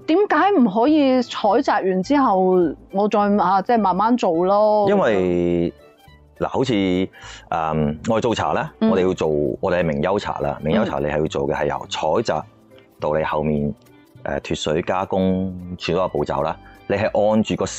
點解唔可以採摘完之後我再即係慢慢做咯？ 因為嗱，好似我哋做茶啦，我哋要做我哋係名優茶啦。名優茶你係要做嘅係由採摘到你後面脫水加工全部步驟啦。你係按住個